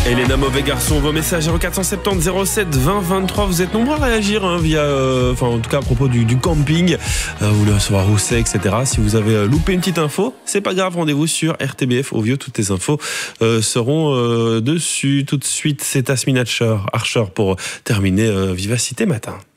Elena, mauvais garçon, vos messages 0470 07 20 23. Vous êtes nombreux à réagir via, en tout cas à propos du camping, ou le soir Rousset, etc. Si vous avez loupé une petite info, c'est pas grave, rendez-vous sur RTBF au vieux. Toutes les infos seront dessus. Tout de suite, c'est Asmin Archer pour terminer Vivacité Matin.